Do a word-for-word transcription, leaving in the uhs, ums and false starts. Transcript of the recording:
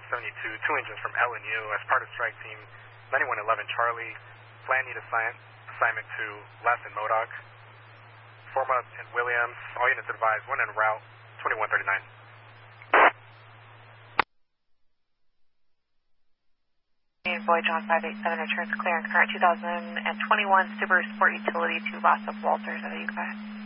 seventy-two, two engines from L and U as part of strike team ninety-one eleven Charlie. Plan need assign, assignment to Les and Modoc. Forma and Williams, all units advised, one en route, twenty-one thirty-nine. Voyage on five eight seven returns clear and current two thousand twenty-one Subaru Sport Utility to Lhasa Walters at eighty-five.